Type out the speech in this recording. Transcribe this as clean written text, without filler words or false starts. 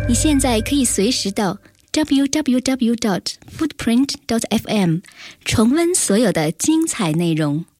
你现在可以随时到 www.footprint.fm 重温所有的精彩内容。